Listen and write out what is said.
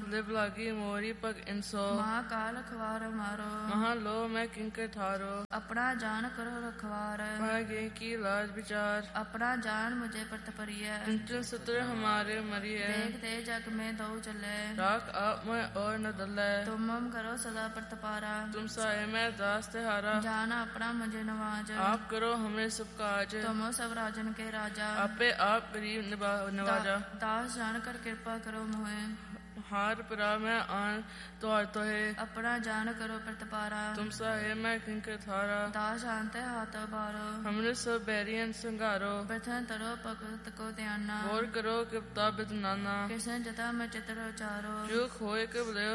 live लागी मोरी पग इंसो महाकाल खवार मारो महा लो मैं किंकर ठारो अपना जान करो रखवार मैं गे की लाज विचार अपना जान मुझे परत परिय चंचल सत्र हमारे मरिए देखते जग में दो चले राख आप मैं और न दले तुम मम करो सदा परतपारा तुम साए मैं दास तिहारा जान अपना मुझे नवाज आप करो हमें सब काज तुम सब राजन के राजा आपे आप गरीब नवाजा दास जान कर कृपा करो मोहे हार परा मैं आन तो है अपना जान करो प्रतपारा तुम सा है मैं किंकर थारा दास शांत हाथ बारो हमने सब बैरियन संगारो प्रथम तरो भगत को ध्याना और करो किताब नाना कृष्ण जता मैं चित्र उचारो जो खोए कब ले